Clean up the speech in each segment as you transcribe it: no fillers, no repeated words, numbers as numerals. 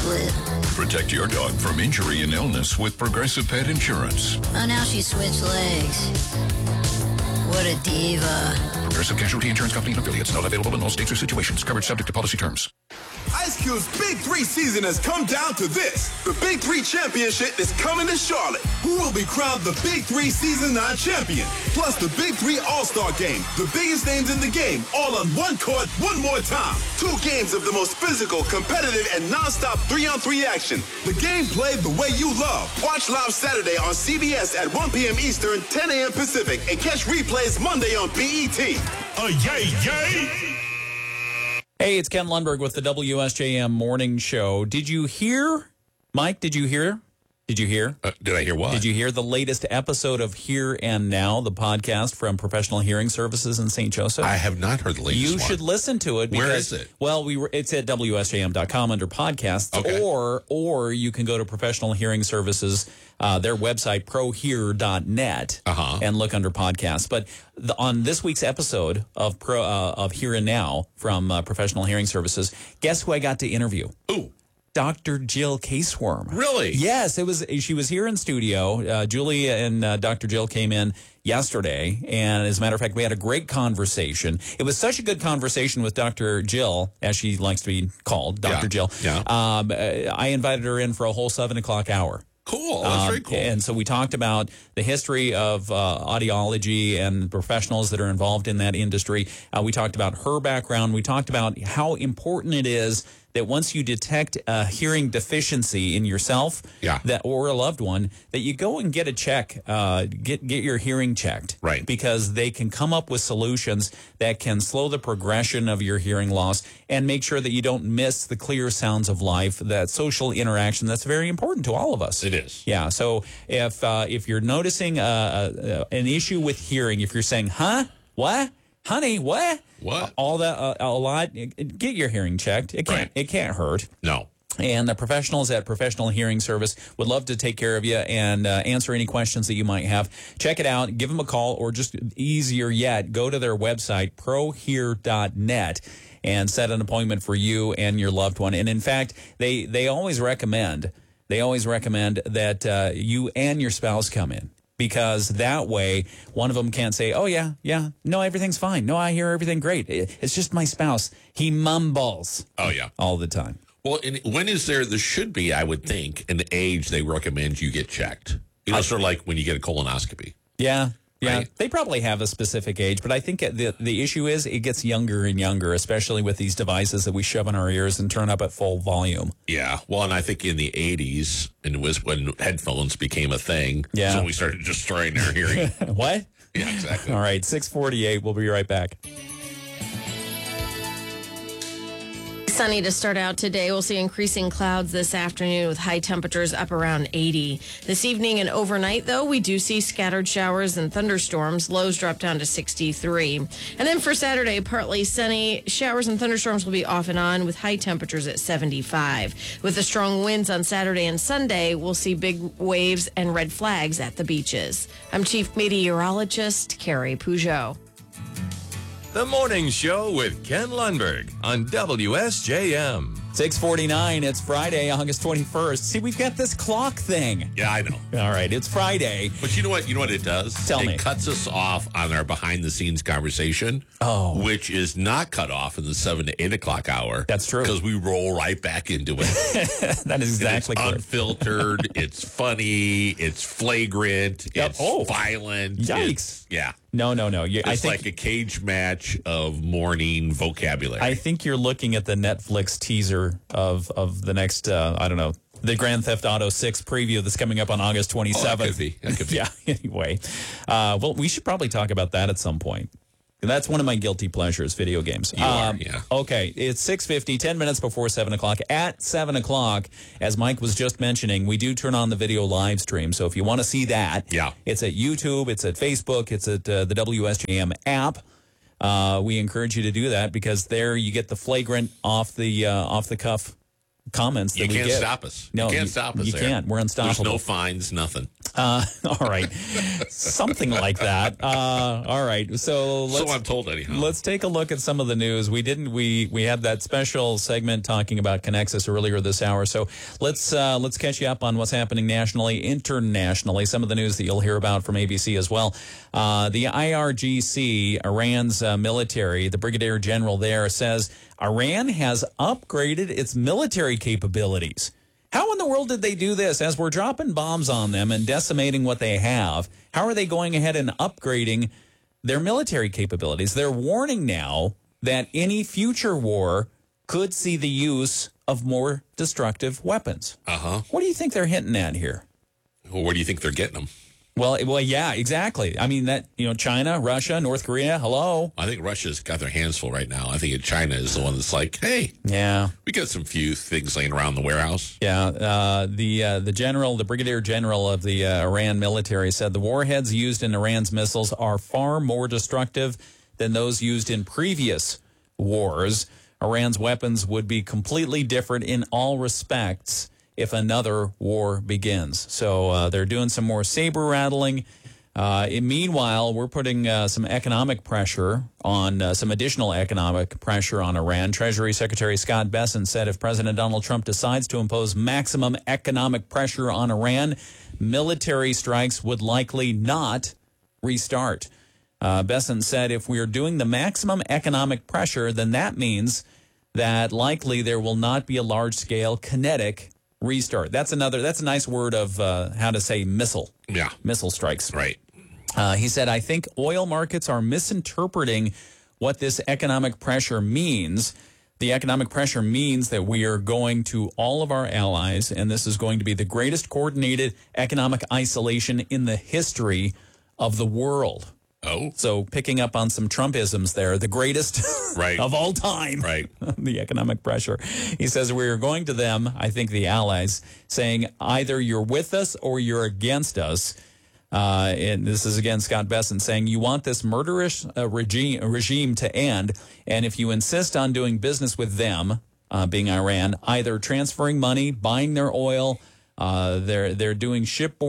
split. Protect your dog from injury and illness with Progressive Pet Insurance. Oh, now she switched legs. What a diva. Progressive Casualty Insurance Company and affiliates. Not available in all states or situations. Coverage subject to policy terms. Ice Cube's Big 3 season has come down to this. The Big 3 Championship is coming to Charlotte. Who will be crowned the Big 3 Season 9 champion? Plus the Big 3 All-Star Game. The biggest names in the game, all on one court, one more time. 2 games of the most physical, competitive, and non-stop 3-on-3 action. The game played the way you love. Watch live Saturday on CBS at 1 p.m. Eastern, 10 a.m. Pacific, and catch replays Monday on BET. Yay! Hey, it's Ken Lundberg with the WSJM Morning Show. Did you hear, Mike, did you hear? Did I hear what? Did you hear the latest episode of Here and Now, the podcast from Professional Hearing Services in St. Joseph? I have not heard the latest You one. should listen to it. Because, where is it? Well, it's at WSJM.com under podcasts, okay. or you can go to Professional Hearing Services, their website, prohear.net, and look under podcasts. But on this week's episode of Here and Now from Professional Hearing Services, guess who I got to interview? Ooh. Dr. Jill Caseworm. Really? Yes, she was here in studio. Julie and Dr. Jill came in yesterday, and as a matter of fact, we had a great conversation. It was such a good conversation with Dr. Jill, as she likes to be called, Dr. Jill. Yeah. I invited her in for a whole 7 o'clock hour. Cool. That's very cool. And so we talked about the history of audiology and professionals that are involved in that industry. We talked about her background. We talked about how important it is that once you detect a hearing deficiency in yourself or a loved one, that you go and get a check, get your hearing checked. Right. Because they can come up with solutions that can slow the progression of your hearing loss and make sure that you don't miss the clear sounds of life, that social interaction that's very important to all of us. It is. Yeah. So if you're noticing an issue with hearing, if you're saying, huh? What? Honey, what? What? All that, a lot. Get your hearing checked. It can't hurt. No. And the professionals at Professional Hearing Service would love to take care of you and answer any questions that you might have. Check it out. Give them a call, or just easier yet, go to their website, prohear.net, and set an appointment for you and your loved one. And in fact, they always recommend that you and your spouse come in. Because that way, one of them can't say, oh, yeah, no, everything's fine. No, I hear everything great. It's just my spouse. He mumbles. Oh, yeah. All the time. Well, when is there should be, I would think, an age they recommend you get checked. Sort of like when you get a colonoscopy. Yeah. Yeah, right? They probably have a specific age, but I think the issue is it gets younger and younger, especially with these devices that we shove in our ears and turn up at full volume. Yeah, well, and I think in the 80s, and it was when headphones became a thing, so we started destroying our hearing. What? Yeah, exactly. All right, 6:48. We'll be right back. Sunny to start out today. We'll see increasing clouds this afternoon with high temperatures up around 80. This evening and overnight, though, we do see scattered showers and thunderstorms. Lows drop down to 63. And then for Saturday, partly sunny. Showers and thunderstorms will be off and on with high temperatures at 75. With the strong winds on Saturday and Sunday, we'll see big waves and red flags at the beaches. I'm Chief Meteorologist Carrie Peugeot. The Morning Show with Ken Lundberg on WSJM. 6:49. It's Friday, August 21st. See, we've got this clock thing. Yeah, I know. All right, it's Friday. But you know what? You know what it does? Tell me. It cuts us off on our behind-the-scenes conversation, which is not cut off in the 7 to 8 o'clock hour. That's true. Because we roll right back into it. That is exactly It's correct. unfiltered. It's funny. It's flagrant. Yep. It's violent. Yikes. Yeah. No. It's like a cage match of morning vocabulary. I think you're looking at the Netflix teaser of the next, the Grand Theft Auto 6 preview that's coming up on August 27th. That could be. Yeah, anyway. Well, we should probably talk about that at some point. That's one of my guilty pleasures, video games. You are, yeah. Okay, it's 6:50, 10 minutes before 7 o'clock. At 7 o'clock, as Mike was just mentioning, we do turn on the video live stream. So if you want to see that, it's at YouTube, it's at Facebook, it's at the WSJM app. We encourage you to do that because there you get the flagrant off the cuff comments that You we can't get. stop us. No, you can't stop us. You there. can't. We're unstoppable. There's no fines, nothing. All right. Something like that. All right. So So I'm told anyhow. let's take a look at some of the news. We had that special segment talking about Connexus earlier this hour. So let's catch you up on what's happening nationally, internationally, some of the news that you'll hear about from ABC as well. The IRGC, Iran's military, the brigadier general there says Iran has upgraded its military capabilities. How in the world did they do this? As we're dropping bombs on them and decimating what they have, how are they going ahead and upgrading their military capabilities? They're warning now that any future war could see the use of more destructive weapons. Uh-huh. What do you think they're hinting at here? Well, where do you think they're getting them? Well, yeah, exactly. I mean, China, Russia, North Korea, hello. I think Russia's got their hands full right now. I think China is the one that's like, hey, Yeah. we got some few things laying around the warehouse. Yeah, the brigadier general of the Iran military said the warheads used in Iran's missiles are far more destructive than those used in previous wars. Iran's weapons would be completely different in all respects if another war begins. So they're doing some more saber rattling. Meanwhile, we're putting some economic pressure on, some additional economic pressure on Iran. Treasury Secretary Scott Bessent said if President Donald Trump decides to impose maximum economic pressure on Iran, military strikes would likely not restart. Bessent said if we are doing the maximum economic pressure, then that means that likely there will not be a large-scale kinetic restart. That's a nice word of how to say missile. Yeah. Missile strikes. Right. He said, I think oil markets are misinterpreting what this economic pressure means. The economic pressure means that we are going to all of our allies, and this is going to be the greatest coordinated economic isolation in the history of the world. Oh. So picking up on some Trumpisms there, the greatest Right. of all time. Right. The economic pressure. He says we are going to them, I think the allies, saying either you're with us or you're against us. And this is, again, Scott Bessent saying you want this murderous regime to end. And if you insist on doing business with them, being Iran, either transferring money, buying their oil, they're doing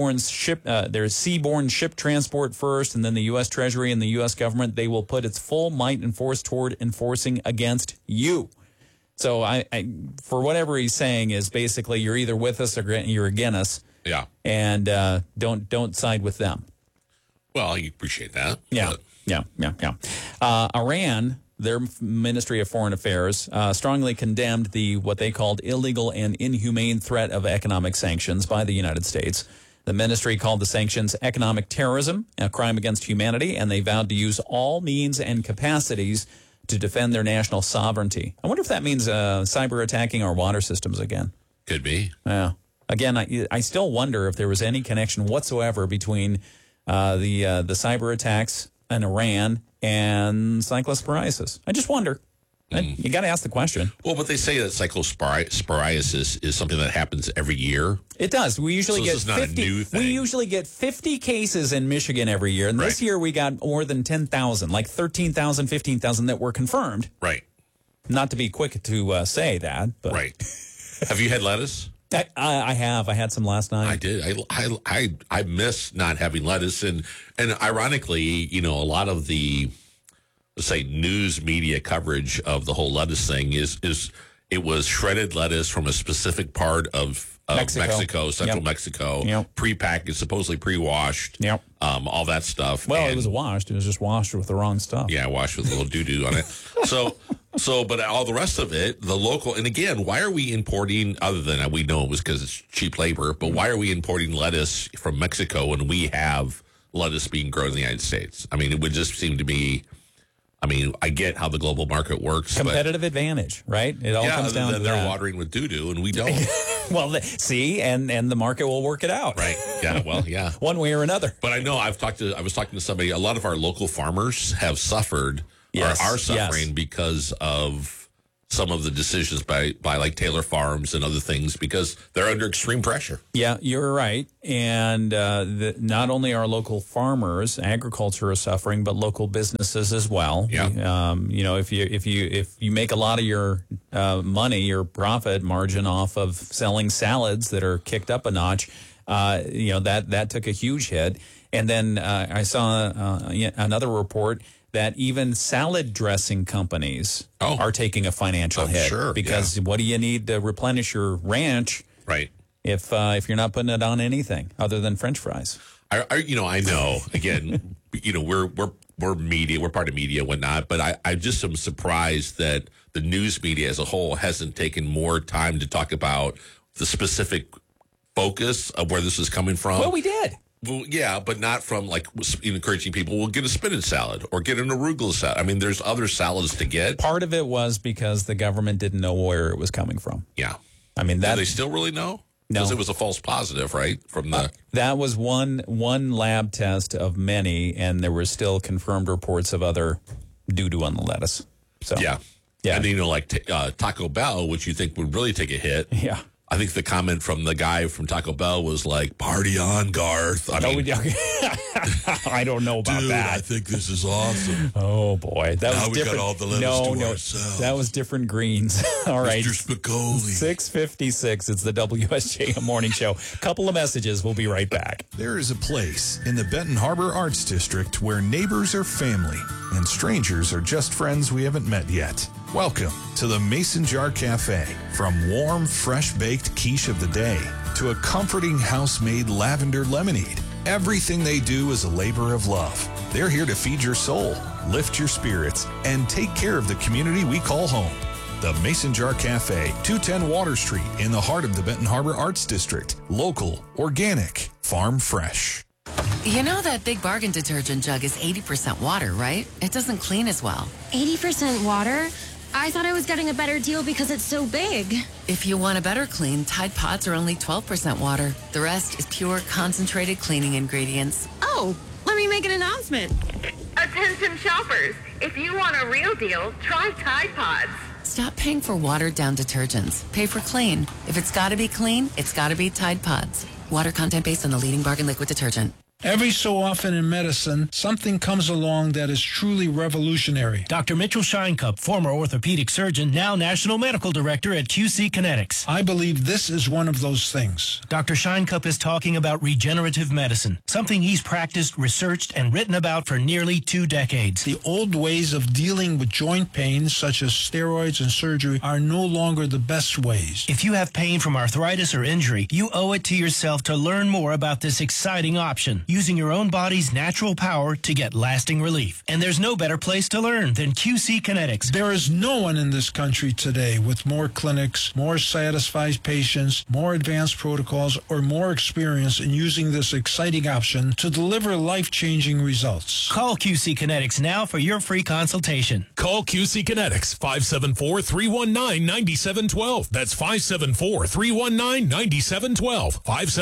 their seaborne ship transport first, and then the U.S. Treasury and the U.S. government, they will put its full might and force toward enforcing against you. So I for whatever he's saying is basically you're either with us or you're against us. Yeah. And don't side with them. Well, you appreciate that. Yeah. But Yeah. Iran, their Ministry of Foreign Affairs, strongly condemned what they called illegal and inhumane threat of economic sanctions by the United States. The ministry called the sanctions economic terrorism, a crime against humanity, and they vowed to use all means and capacities to defend their national sovereignty. I wonder if that means cyber attacking our water systems again. Could be. Yeah. Again, I still wonder if there was any connection whatsoever between the cyber attacks in Iran and cyclosporiasis. I just wonder. You got to ask the question. Well, but they say that cyclosporiasis is something that happens every year. It does. We usually So get this is not a 50. new thing. We usually get 50 cases in Michigan every year, and this Right. year we got more than 10,000, like 13,000, 15,000 that were confirmed. Right. Not to be quick to say that, but Right. Have you had lettuce? I have. I had some last night. I did. I miss not having lettuce, and ironically, a lot of the, let's say, news media coverage of the whole lettuce thing is it was shredded lettuce from a specific part of Mexico, central Yep. Mexico, Yep. prepackaged, supposedly pre-washed, Yep. all that stuff. Well, And- it was washed. It was just washed with the wrong stuff. Yeah, washed with a little doo-doo on it. But all the rest of it, the local, and again, why are we importing, other than we know it was because it's cheap labor, but why are we importing lettuce from Mexico when we have lettuce being grown in the United States? I mean, it would just seem to be, I get how the global market works. Competitive advantage, right? It all but, comes down to they're that. watering with doo-doo and we don't. Well, see, and the market will work it out. Right. Yeah, well, yeah. One way or another. But I know I was talking to somebody, a lot of our local farmers have suffered Yes, or are yes. suffering because of some of the decisions by like Taylor Farms and other things because they're under extreme pressure. Yeah, you're right. And not only are local farmers, agriculture is suffering, but local businesses as well. Yeah. If you make a lot of your money, your profit margin off of selling salads that are kicked up a notch, that took a huge hit. And then I saw another report that even salad dressing companies are taking a financial hit. Sure, because what do you need to replenish your ranch? Right. If you're not putting it on anything other than French fries. I know. Again, we're media, we're part of media, and whatnot. But I just am surprised that the news media as a whole hasn't taken more time to talk about the specific focus of where this is coming from. Well, we did. Well, yeah, but not from like encouraging people, well, get a spinach salad or get an arugula salad. I mean, there's other salads to get. Part of it was because the government didn't know where it was coming from. Yeah. I mean, do they still really know? No. Because it was a false positive, right? From the that was one lab test of many, and there were still confirmed reports of other doo-doo on the lettuce. So yeah. And then, like Taco Bell, which you think would really take a hit. Yeah. I think the comment from the guy from Taco Bell was like, "Party on, Garth." I don't know about dude, that. I think this is awesome. Oh boy, that was we different. got all the lettuce to ourselves. That was different greens. All right, Mr. Spicoli. 6:56. It's the WSJM Morning Show. Couple of messages. We'll be right back. There is a place in the Benton Harbor Arts District where neighbors are family and strangers are just friends we haven't met yet. Welcome to the Mason Jar Cafe. From warm, fresh-baked quiche of the day to a comforting house-made lavender lemonade, everything they do is a labor of love. They're here to feed your soul, lift your spirits, and take care of the community we call home. The Mason Jar Cafe, 210 Water Street in the heart of the Benton Harbor Arts District. Local, organic, farm fresh. You know that Big Bargain detergent jug is 80% water, right? It doesn't clean as well. 80% water? I thought I was getting a better deal because it's so big. If you want a better clean, Tide Pods are only 12% water. The rest is pure, concentrated cleaning ingredients. Oh, let me make an announcement. Attention shoppers, if you want a real deal, try Tide Pods. Stop paying for watered-down detergents. Pay for clean. If it's got to be clean, it's got to be Tide Pods. Water content based on the leading bargain liquid detergent. Every so often in medicine, something comes along that is truly revolutionary. Dr. Mitchell Scheinkup, former orthopedic surgeon, now National Medical Director at QC Kinetics. I believe this is one of those things. Dr. Scheinkup is talking about regenerative medicine, something he's practiced, researched, and written about for nearly 2 decades. The old ways of dealing with joint pain, such as steroids and surgery, are no longer the best ways. If you have pain from arthritis or injury, you owe it to yourself to learn more about this exciting option, using your own body's natural power to get lasting relief. And there's no better place to learn than QC Kinetics. There is no one in this country today with more clinics, more satisfied patients, more advanced protocols, or more experience in using this exciting option to deliver life-changing results. Call QC Kinetics now for your free consultation. Call QC Kinetics, 574-319-9712. That's 574-319-9712.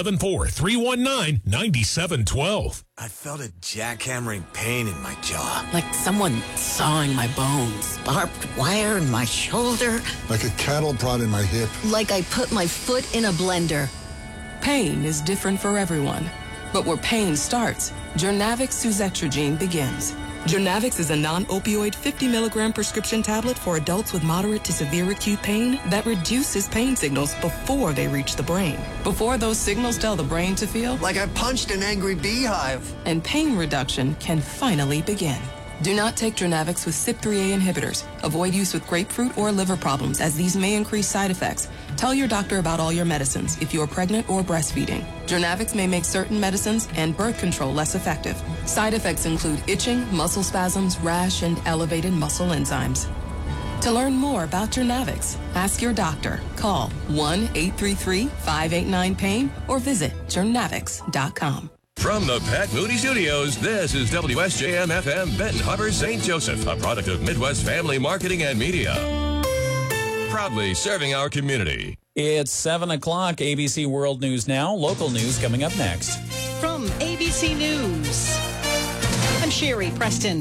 574-319-9712. I felt a jackhammering pain in my jaw. Like someone sawing my bones. Barbed wire in my shoulder. Like a cattle prod in my hip. Like I put my foot in a blender. Pain is different for everyone. But where pain starts, Journavx suzetrigine begins. Journavx is a non-opioid 50-milligram prescription tablet for adults with moderate to severe acute pain that reduces pain signals before they reach the brain. Before those signals tell the brain to feel like I punched an angry beehive. And pain reduction can finally begin. Do not take Journavx with CYP3A inhibitors. Avoid use with grapefruit or liver problems, as these may increase side effects. Tell your doctor about all your medicines if you are pregnant or breastfeeding. Journavx may make certain medicines and birth control less effective. Side effects include itching, muscle spasms, rash, and elevated muscle enzymes. To learn more about Journavx, ask your doctor. Call 1-833-589-PAIN or visit journavx.com. From the Pat Moody Studios, this is WSJM-FM Benton Harbor St. Joseph, a product of Midwest Family Marketing and Media. Proudly serving our community. It's 7 o'clock, ABC World News now. Local news coming up next. From ABC News, I'm Sherry Preston.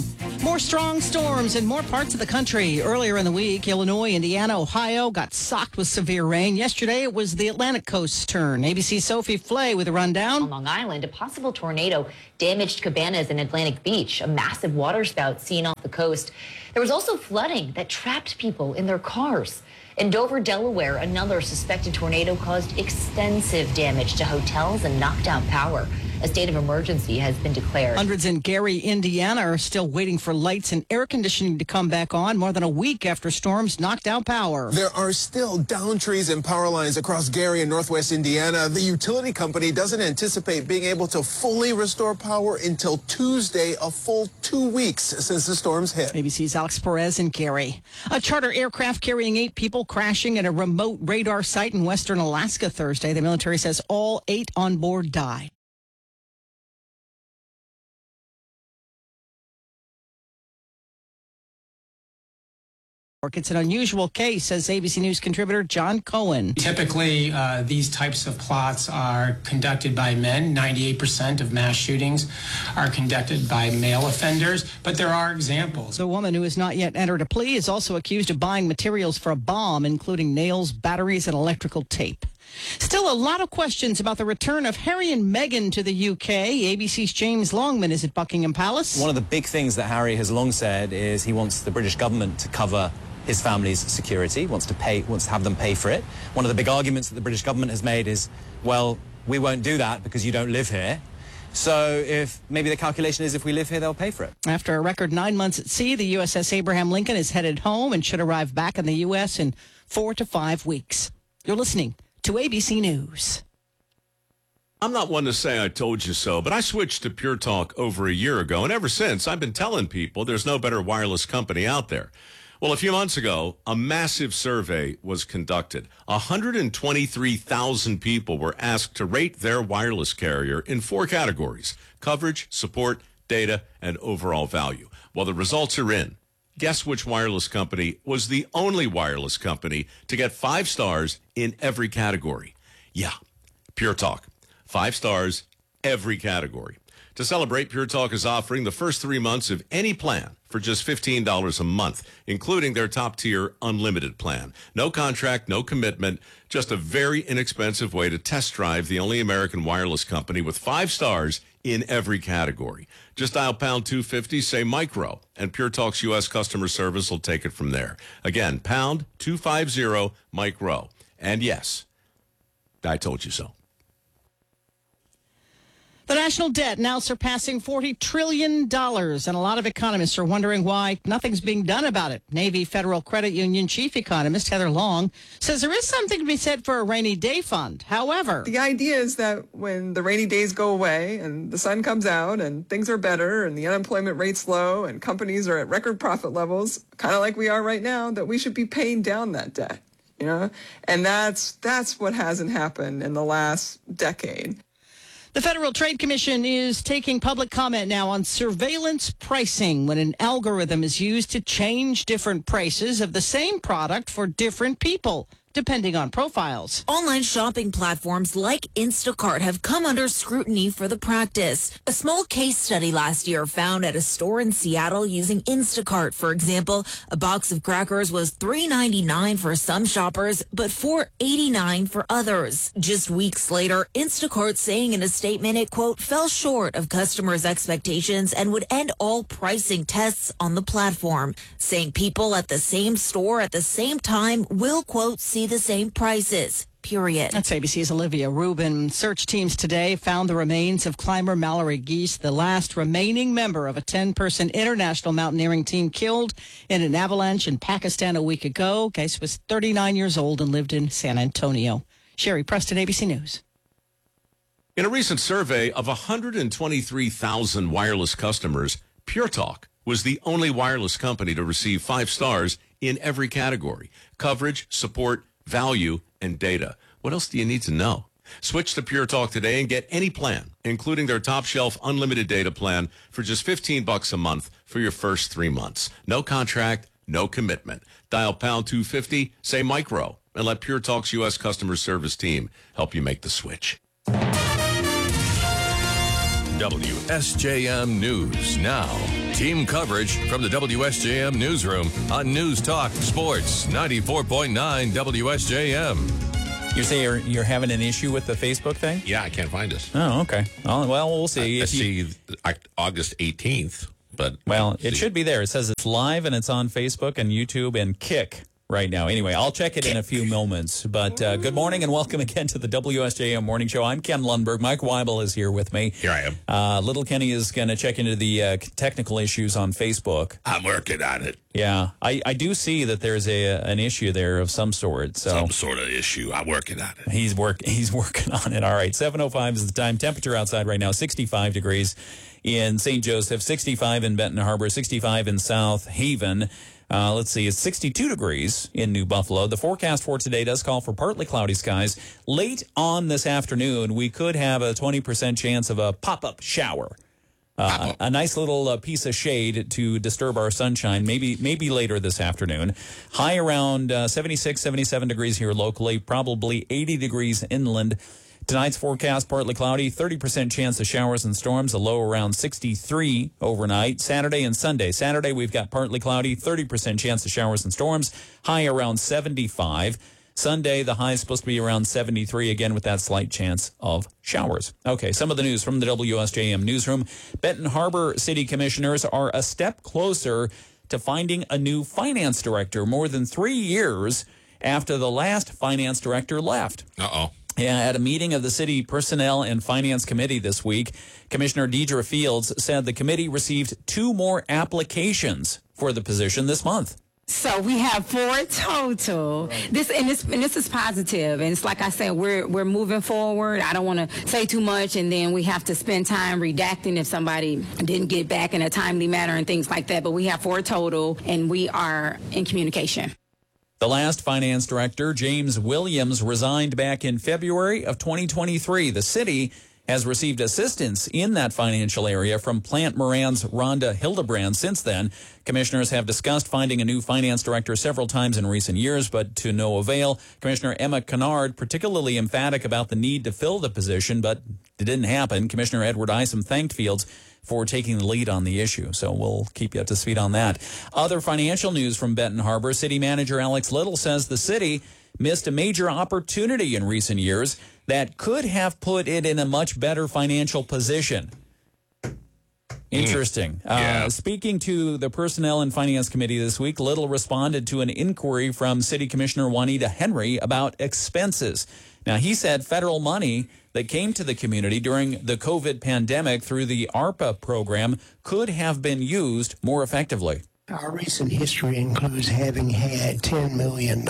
More strong storms in more parts of the country. Earlier in the week, Illinois, Indiana, Ohio got socked with severe rain. Yesterday, it was the Atlantic coast's turn. ABC's Sophie Flay with a rundown. On Long Island, a possible tornado damaged cabanas in Atlantic Beach, a massive waterspout seen off the coast. There was also flooding that trapped people in their cars. In Dover, Delaware, another suspected tornado caused extensive damage to hotels and knocked out power. A state of emergency has been declared. Hundreds in Gary, Indiana are still waiting for lights and air conditioning to come back on more than a week after storms knocked out power. There are still downed trees and power lines across Gary and northwest Indiana. The utility company doesn't anticipate being able to fully restore power until Tuesday, a full 2 weeks since the storms hit. ABC's Alex Perez in Gary. A charter aircraft carrying 8 people crashing at a remote radar site in western Alaska Thursday. The military says all 8 on board died. It's an unusual case, says ABC News contributor John Cohen. Typically, these types of plots are conducted by men. 98% of mass shootings are conducted by male offenders, but there are examples. The woman who has not yet entered a plea is also accused of buying materials for a bomb, including nails, batteries, and electrical tape. Still a lot of questions about the return of Harry and Meghan to the UK. ABC's James Longman is at Buckingham Palace. One of the big things that Harry has long said is he wants the British government to cover his family's security, wants to have them pay for it. One of the big arguments that the British government has made is, well, we won't do that because you don't live here. So if maybe the calculation is if we live here, they'll pay for it. After a record 9 months at sea, the USS Abraham Lincoln is headed home and should arrive back in the U.S. in 4 to 5 weeks. You're listening to ABC News. I'm not one to say I told you so, but I switched to Pure Talk over a year ago, and ever since, I've been telling people there's no better wireless company out there. Well, a few months ago, a massive survey was conducted. 123,000 people were asked to rate their wireless carrier in 4 categories: coverage, support, data, and overall value. Well, the results are in. Guess which wireless company was the only wireless company to get 5 stars in every category? Yeah, Pure Talk. 5 stars, every category. To celebrate, Pure Talk is offering the first 3 months of any plan for just $15 a month, including their top-tier unlimited plan. No contract, no commitment, just a very inexpensive way to test drive the only American wireless company with 5 stars in every category. Just dial pound 250, say micro, and Pure Talk's U.S. customer service will take it from there. Again, pound 250 micro. And yes, I told you so. The national debt now surpassing $40 trillion, and a lot of economists are wondering why nothing's being done about it. Navy Federal Credit Union chief economist Heather Long says there is something to be said for a rainy day fund. However, the idea is that when the rainy days go away and the sun comes out and things are better and the unemployment rate's low and companies are at record profit levels, kind of like we are right now, that we should be paying down that debt, you know? And that's what hasn't happened in the last decade. The Federal Trade Commission is taking public comment now on surveillance pricing, when an algorithm is used to change different prices of the same product for different people, depending on profiles. Online shopping platforms like Instacart have come under scrutiny for the practice. A small case study last year found at a store in Seattle using Instacart, for example, a box of crackers was $3.99 for some shoppers, but $4.89 for others. Just weeks later, Instacart saying in a statement it, quote, fell short of customers' expectations and would end all pricing tests on the platform, saying people at the same store at the same time will, quote, see the same prices, period. That's ABC's Olivia Rubin. Search teams today found the remains of climber Mallory Geese, the last remaining member of a 10-person international mountaineering team killed in an avalanche in Pakistan a week ago. Geese was 39 years old and lived in San Antonio. Sherry Preston, ABC News. In a recent survey of 123,000 wireless customers, Pure Talk was the only wireless company to receive 5 stars in every category: coverage, support, value, and data. What else do you need to know? Switch to Pure Talk today and get any plan, including their top shelf unlimited data plan, for just $15 a month for your first 3 months. No contract, no commitment. Dial pound 250, say micro, and let Pure Talk's U.S. customer service team help you make the switch. WSJM News Now. Team coverage from the WSJM Newsroom on News Talk Sports 94.9 WSJM. You say you're having an issue with the Facebook thing? Yeah, I can't find it. Oh, okay. Well, we'll see. I see August 18th, but... Well, it should be there. It says it's live and it's on Facebook and YouTube and Kick right now. Anyway, I'll check it in a few moments. But good morning and welcome again to the WSJM Morning Show. I'm Ken Lundberg. Mike Weibel is here with me. Here I am. Little Kenny is going to check into the technical issues on Facebook. I'm working on it. Yeah, I do see that there's an issue there of some sort. So some sort of issue. I'm working on it. He's working on it. All right, 7:05 is the time. Temperature outside right now, 65 degrees in St. Joseph, 65 in Benton Harbor, 65 in South Haven. Let's see, it's 62 degrees in New Buffalo. The forecast for today does call for partly cloudy skies. Late on this afternoon, we could have a 20% chance of a pop-up shower. A nice little piece of shade to disturb our sunshine, maybe later this afternoon. High around 76, 77 degrees here locally, probably 80 degrees inland. Tonight's forecast, partly cloudy, 30% chance of showers and storms, a low around 63 overnight. Saturday and Sunday. Saturday, we've got partly cloudy, 30% chance of showers and storms, high around 75. Sunday, the high is supposed to be around 73, again with that slight chance of showers. Okay, some of the news from the WSJM Newsroom. Benton Harbor City Commissioners are a step closer to finding a new finance director more than 3 years after the last finance director left. Uh-oh. Yeah, at a meeting of the City Personnel and Finance Committee this week, Commissioner Deidre Fields said the committee received 2 more applications for the position this month. So we have 4 total. This is positive, and it's like I said, we're moving forward. I don't want to say too much, and then we have to spend time redacting if somebody didn't get back in a timely manner and things like that. But we have 4 total, and we are in communication. The last finance director, James Williams, resigned back in February of 2023. The city has received assistance in that financial area from Plant Moran's Rhonda Hildebrand since then. Commissioners have discussed finding a new finance director several times in recent years, but to no avail. Commissioner Emma Kennard, particularly emphatic about the need to fill the position, but it didn't happen. Commissioner Edward Isom thanked Fields for taking the lead on the issue. So we'll keep you up to speed on that. Other financial news from Benton Harbor. City Manager Alex Little says the city missed a major opportunity in recent years that could have put it in a much better financial position. Interesting. Yeah. Speaking to the Personnel and Finance Committee this week, Little responded to an inquiry from City Commissioner Juanita Henry about expenses. Now, he said federal money that came to the community during the COVID pandemic through the ARPA program could have been used more effectively. Our recent history includes having had $10 million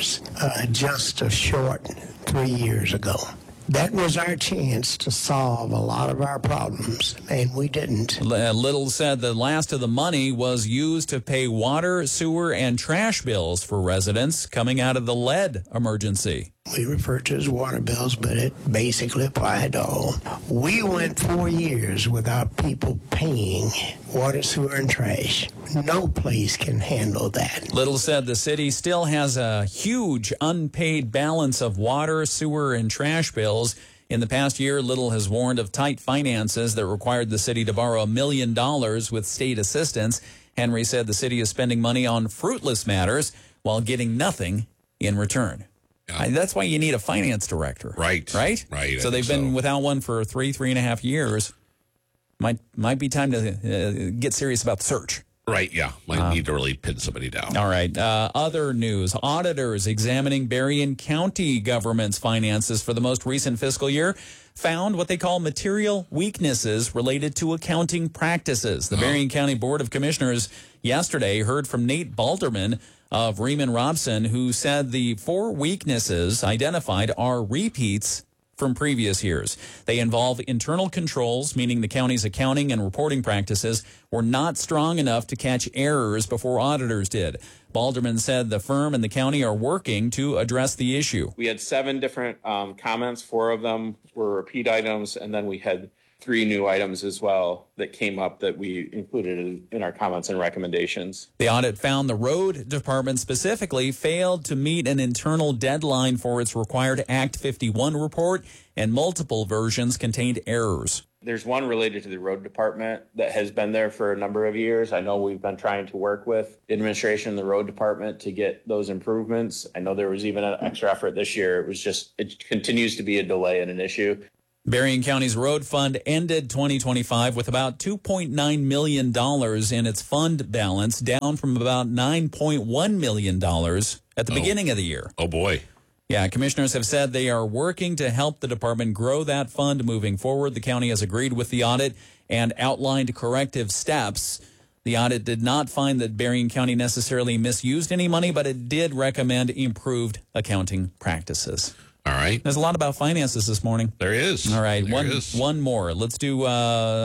just a short 3 years ago. That was our chance to solve a lot of our problems, and we didn't. Little said the last of the money was used to pay water, sewer, and trash bills for residents coming out of the lead emergency. We refer to as water bills, but it basically applied to all. We went 4 years without people paying water, sewer, and trash. No place can handle that. Little said the city still has a huge unpaid balance of water, sewer, and trash bills. In the past year, Little has warned of tight finances that required the city to borrow $1 million with state assistance. Henry said the city is spending money on fruitless matters while getting nothing in return. That's why you need a finance director. Right. Right? Right. So they've been without one for 3.5 years. Might be time to get serious about the search. Right, yeah. Might need to really pin somebody down. All right. Other news. Auditors examining Berrien County government's finances for the most recent fiscal year found what they call material weaknesses related to accounting practices. The Berrien County Board of Commissioners yesterday heard from Nate Balderman of Riemann Robson, who said the 4 weaknesses identified are repeats from previous years. They involve internal controls, meaning the county's accounting and reporting practices were not strong enough to catch errors before auditors did. Balderman said the firm and the county are working to address the issue. We had 7 different comments. 4 of them were repeat items, and then we had 3 new items as well that came up that we included in our comments and recommendations. The audit found the road department specifically failed to meet an internal deadline for its required Act 51 report, and multiple versions contained errors. There's one related to the road department that has been there for a number of years. I know we've been trying to work with the administration and the road department to get those improvements. I know there was even an extra effort this year. It continues to be a delay and an issue. Berrien County's road fund ended 2025 with about $2.9 million in its fund balance, down from about $9.1 million at the beginning of the year. Oh, boy. Yeah, commissioners have said they are working to help the department grow that fund moving forward. The county has agreed with the audit and outlined corrective steps. The audit did not find that Berrien County necessarily misused any money, but it did recommend improved accounting practices. All right. There's a lot about finances this morning. There is. All right. There is. One more. Let's do